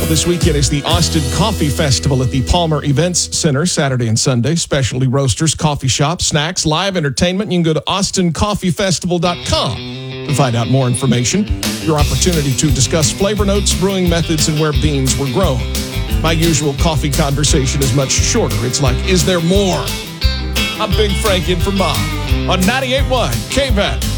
This weekend is the Austin Coffee Festival at the Palmer Events Center, Saturday and Sunday. Specialty roasters, coffee shops, snacks, live entertainment. You can go to austincoffeefestival.com to find out more information. Your opportunity to discuss flavor notes, brewing methods, and where beans were grown. My usual coffee conversation is much shorter. It's like, is there more? I'm Big Frank in for Bob on 98.1 KVAT.